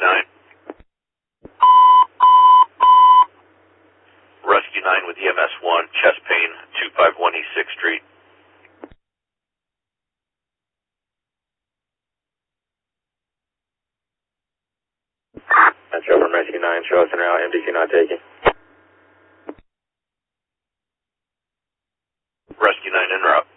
9. Rescue 9 with EMS 1, chest pain, 251 East 6th Street. Metro from Rescue 9, show us en route, MDQ not taken. Rescue 9 en route.